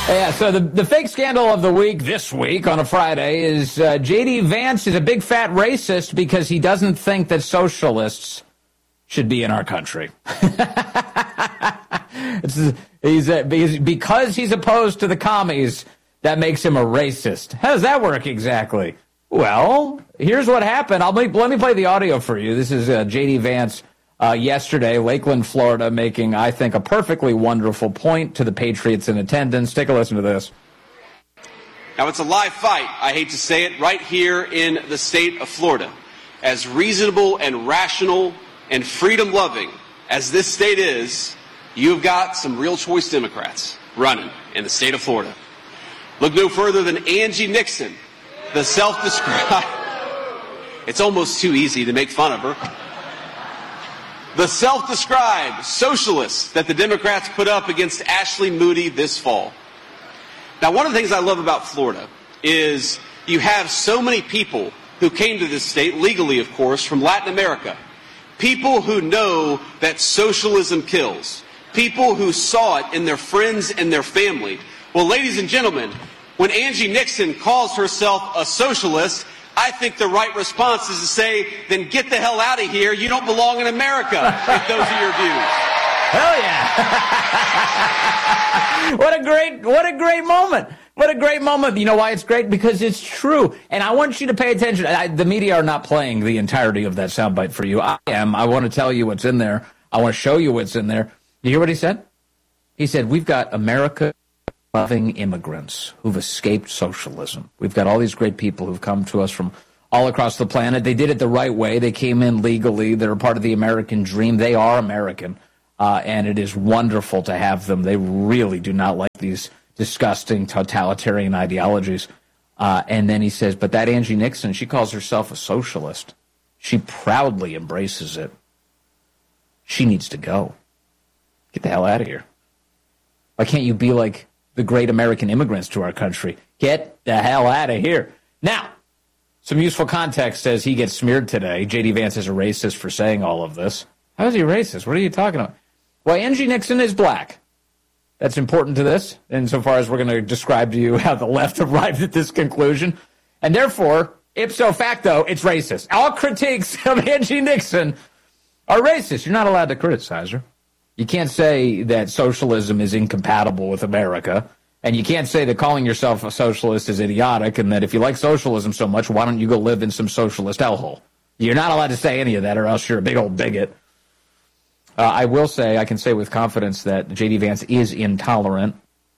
Yeah, so the fake scandal of the week this week on a Friday is J.D. Vance is a big fat racist because he doesn't think that socialists should be in our country. Because he's opposed to the commies, that makes him a racist. How does that work exactly? Well, here's what happened. Let me play the audio for you. This is J.D. Vance yesterday, Lakeland, Florida, making, I think, a perfectly wonderful point to the patriots in attendance. Take a listen to this. Now, it's a live fight, I hate to say it, right here in the state of Florida. As reasonable and rational and freedom-loving as this state is, you've got some real choice Democrats running in the state of Florida. Look no further than Angie Nixon, the self-described... It's almost too easy to make fun of her. The self-described socialist that the Democrats put up against Ashley Moody this fall. Now, one of the things I love about Florida is you have so many people who came to this state, legally, of course, from Latin America. People who know that socialism kills. People who saw it in their friends and their family. Well, ladies and gentlemen, when Angie Nixon calls herself a socialist, I think the right response is to say, then get the hell out of here. You don't belong in America if those are your views. Hell yeah. What a great moment. What a great moment. You know why it's great? Because it's true. And I want you to pay attention. The media are not playing the entirety of that soundbite for you. I am. I want to tell you what's in there. I want to show you what's in there. You hear what he said? He said, we've got America-loving immigrants who've escaped socialism. We've got all these great people who've come to us from all across the planet. They did it the right way. They came in legally. They're a part of the American dream. They are American, and it is wonderful to have them. They really do not like these disgusting totalitarian ideologies. And then he says, but that Angie Nixon, she calls herself a socialist. She proudly embraces it. She needs to go. Get the hell out of here. Why can't you be like the great American immigrants to our country? Get the hell out of here. Now, some useful context says he gets smeared today. J.D. Vance is a racist for saying all of this. How is he racist? What are you talking about? Well, Angie Nixon is black. That's important to this, insofar as we're going to describe to you how the left arrived at this conclusion. And therefore, ipso facto, it's racist. All critiques of Angie Nixon are racist. You're not allowed to criticize her. You can't say that socialism is incompatible with America, and you can't say that calling yourself a socialist is idiotic, and that if you like socialism so much, why don't you go live in some socialist hellhole? You're not allowed to say any of that, or else you're a big old bigot. I will say, I can say with confidence that J.D. Vance is intolerant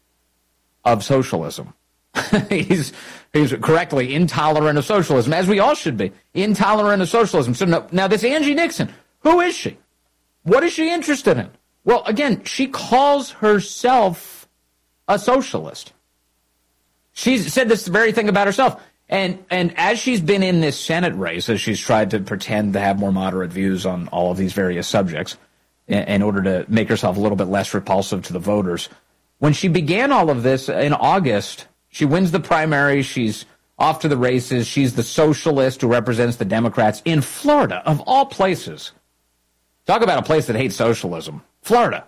of socialism. He's correctly intolerant of socialism, as we all should be. Intolerant of socialism. So now this Angie Nixon, who is she? What is she interested in? Well, again, she calls herself a socialist. She's said this very thing about herself. And as she's been in this Senate race, as she's tried to pretend to have more moderate views on all of these various subjects in order to make herself a little bit less repulsive to the voters, when she began all of this in August, she wins the primary. She's off to the races. She's the socialist who represents the Democrats in Florida, of all places. Talk about a place that hates socialism. Florida,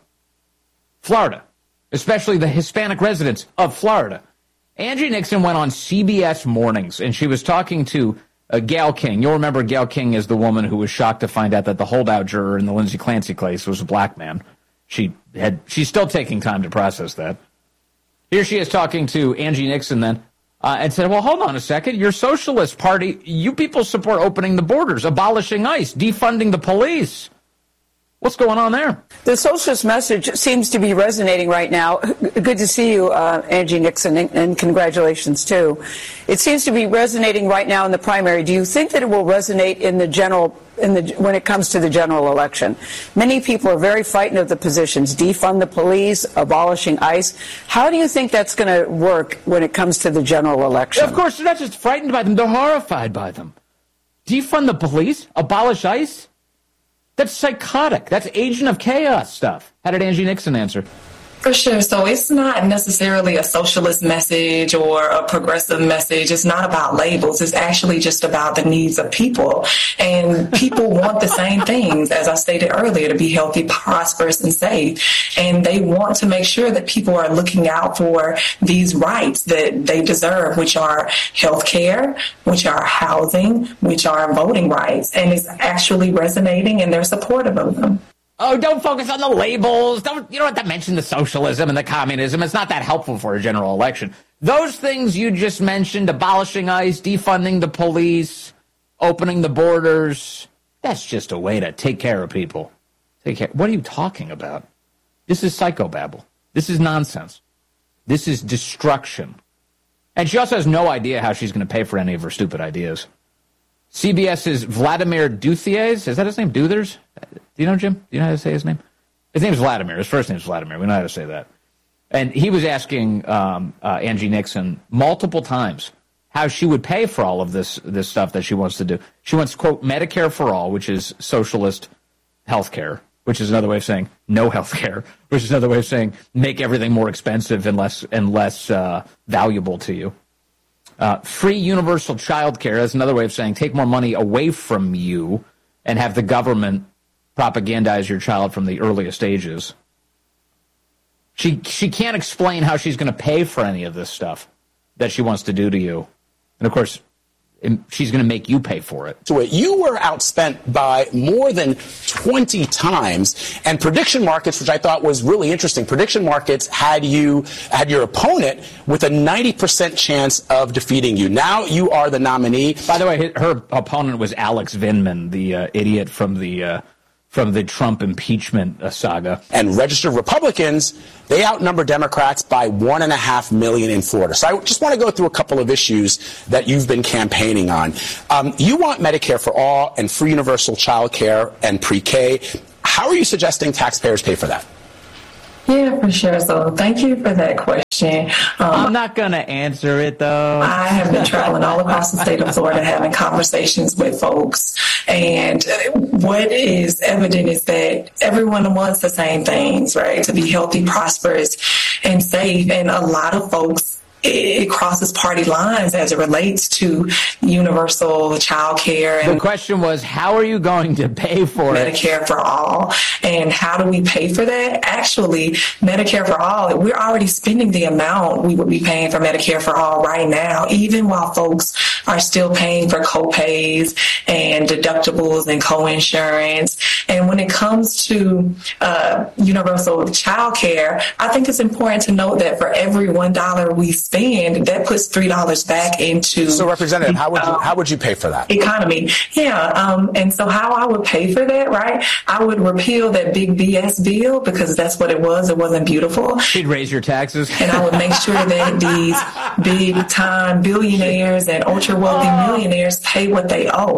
especially the Hispanic residents of Florida. Angie Nixon went on CBS Mornings, and she was talking to Gayle King. You'll remember Gayle King is the woman who was shocked to find out that the holdout juror in the Lindsey Clancy case was a black man. She's still taking time to process that. Here she is talking to Angie Nixon then, and said, well, hold on a second. Your Socialist Party, you people support opening the borders, abolishing ICE, defunding the police. What's going on there? The socialist message seems to be resonating right now. Good to see you, Angie Nixon, and congratulations, too. It seems to be resonating right now in the primary. Do you think that it will resonate when it comes to the general election? Many people are very frightened of the positions, defund the police, abolishing ICE. How do you think that's going to work when it comes to the general election? Of course, they're not just frightened by them, they're horrified by them. Defund the police? Abolish ICE? That's psychotic. That's agent of chaos stuff. How did Angie Nixon answer? For sure. So it's not necessarily a socialist message or a progressive message. It's not about labels. It's actually just about the needs of people. And people want the same things, as I stated earlier, to be healthy, prosperous, and safe. And they want to make sure that people are looking out for these rights that they deserve, which are health care, which are housing, which are voting rights. And it's actually resonating, and they're supportive of them. Oh, don't focus on the labels. You don't have to mention the socialism and the communism. It's not that helpful for a general election. Those things you just mentioned, abolishing ICE, defunding the police, opening the borders, that's just a way to take care of people. What are you talking about? This is psychobabble. This is nonsense. This is destruction. And she also has no idea how she's going to pay for any of her stupid ideas. CBS's Vladimir Duthiers, is that his name? Duthers? Do you know, Jim? Do you know how to say his name? His name is Vladimir. His first name is Vladimir. We know how to say that. And he was asking Angie Nixon multiple times how she would pay for all of this stuff that she wants to do. She wants, quote, Medicare for all, which is socialist health care, which is another way of saying no health care, which is another way of saying make everything more expensive and less valuable to you. Free universal child care, that's another way of saying take more money away from you and have the government propagandize your child from the earliest ages. She can't explain how she's going to pay for any of this stuff that she wants to do to you. And, of course, she's going to make you pay for it. So you were outspent by more than 20 times. And prediction markets, which I thought was really interesting, prediction markets had your opponent with a 90% chance of defeating you. Now you are the nominee. By the way, her opponent was Alex Vindman, the idiot from the Trump impeachment saga. And registered Republicans, they outnumber Democrats by 1.5 million in Florida. So I just want to go through a couple of issues that you've been campaigning on. You want Medicare for all and free universal child care and pre-K. How are you suggesting taxpayers pay for that? Yeah, for sure. So thank you for that question. I'm not going to answer it, though. I have been traveling all across the state of Florida having conversations with folks. And what is evident is that everyone wants the same things, right? To be healthy, prosperous, and safe. And a lot of folks, it crosses party lines as it relates to universal child care. And the question was, how are you going to pay for Medicare for all? And how do we pay for that? Actually, Medicare for all, we're already spending the amount we would be paying for Medicare for all right now, even while folks are still paying for co-pays and deductibles and co-insurance. And when it comes to universal child care, I think it's important to note that for every $1 we spend, that puts $3 back into. So, Representative, how would you pay for that? Economy, yeah. And so, how I would pay for that, right? I would repeal that big BS bill because that's what it was. It wasn't beautiful. She'd raise your taxes, and I would make sure that these big time billionaires and ultra wealthy millionaires pay what they owe.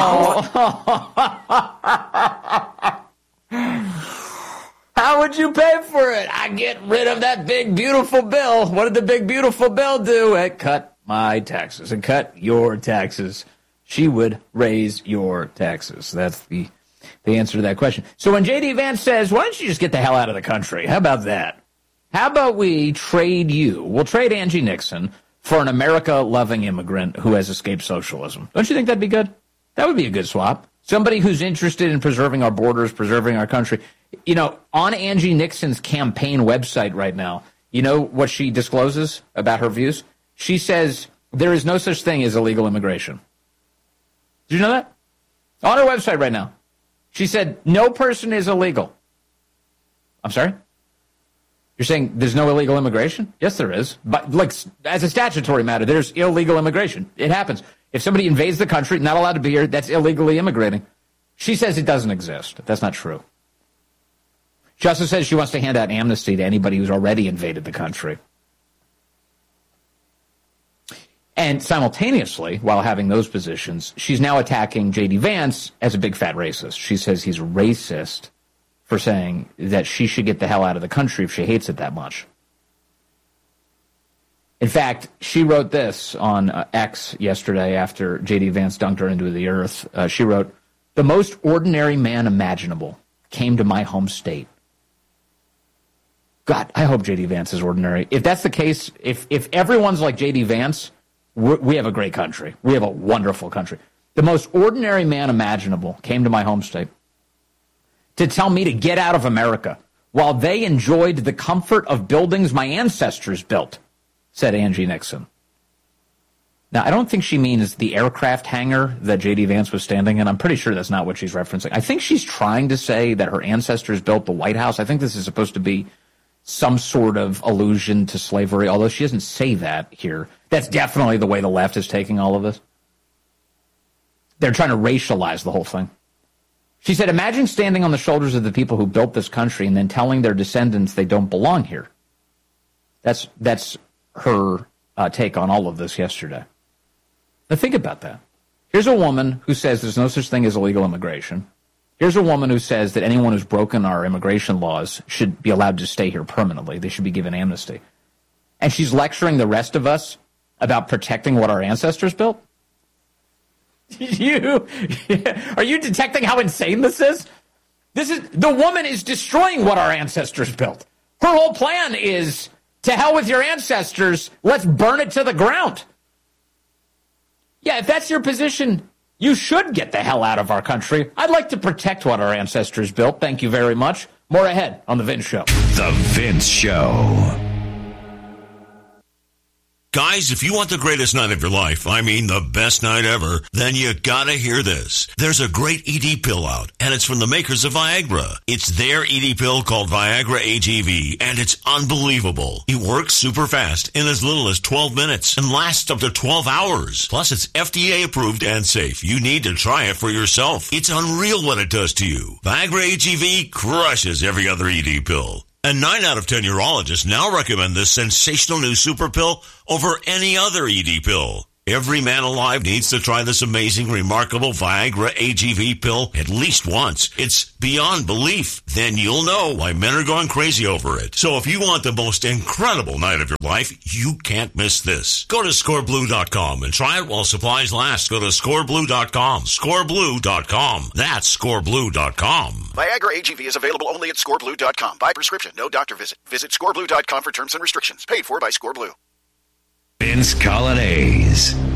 How would you pay for it? I get rid of that big, beautiful bill. What did the big, beautiful bill do? It cut my taxes and cut your taxes. She would raise your taxes. That's the answer to that question. So when J.D. Vance says, why don't you just get the hell out of the country? How about that? How about we trade you? We'll trade Angie Nixon for an America-loving immigrant who has escaped socialism. Don't you think that'd be good? That would be a good swap. Somebody who's interested in preserving our borders, preserving our country. You know, on Angie Nixon's campaign website right now, you know what she discloses about her views? She says there is no such thing as illegal immigration. Did you know that? On her website right now. She said no person is illegal. I'm sorry? You're saying there's no illegal immigration? Yes, there is. But like as a statutory matter, there's illegal immigration. It happens. If somebody invades the country, not allowed to be here, that's illegally immigrating. She says it doesn't exist. That's not true. She also says she wants to hand out amnesty to anybody who's already invaded the country. And simultaneously, while having those positions, she's now attacking J.D. Vance as a big fat racist. She says he's racist for saying that she should get the hell out of the country if she hates it that much. In fact, she wrote this on X yesterday after J.D. Vance dunked her into the earth. She wrote, "The most ordinary man imaginable came to my home state. God, I hope J.D. Vance is ordinary. If that's the case, if everyone's like J.D. Vance, we have a great country. We have a wonderful country. The most ordinary man imaginable came to my home state to tell me to get out of America while they enjoyed the comfort of buildings my ancestors built, said Angie Nixon. Now, I don't think she means the aircraft hangar that J.D. Vance was standing in. I'm pretty sure that's not what she's referencing. I think she's trying to say that her ancestors built the White House. I think this is supposed to be some sort of allusion to slavery, although she doesn't say that here. That's definitely the way the left is taking all of this. They're trying to racialize the whole thing. She said, imagine standing on the shoulders of the people who built this country and then telling their descendants they don't belong here. That's her take on all of this yesterday. Now think about that. Here's a woman who says there's no such thing as illegal immigration. Here's a woman who says that anyone who's broken our immigration laws should be allowed to stay here permanently. They should be given amnesty. And she's lecturing the rest of us about protecting what our ancestors built? Are you detecting how insane this is? The woman is destroying what our ancestors built. Her whole plan is, to hell with your ancestors, let's burn it to the ground. Yeah, if that's your position, you should get the hell out of our country. I'd like to protect what our ancestors built. Thank you very much. More ahead on The Vince Show. The Vince Show. Guys, if you want the greatest night of your life, I mean the best night ever, then you gotta hear this. There's a great ED pill out, and it's from the makers of Viagra. It's their ED pill called Viagra AGV, and it's unbelievable. It works super fast in as little as 12 minutes and lasts up to 12 hours. Plus, it's FDA approved and safe. You need to try it for yourself. It's unreal what it does to you. Viagra AGV crushes every other ED pill. And 9 out of 10 urologists now recommend this sensational new super pill over any other ED pill. Every man alive needs to try this amazing, remarkable Viagra AGV pill at least once. It's beyond belief. Then you'll know why men are going crazy over it. So if you want the most incredible night of your life, you can't miss this. Go to scoreblue.com and try it while supplies last. Go to scoreblue.com. Scoreblue.com. That's scoreblue.com. Viagra AGV is available only at scoreblue.com. By prescription, no doctor visit. Visit scoreblue.com for terms and restrictions. Paid for by Scoreblue. Vince Colonnese.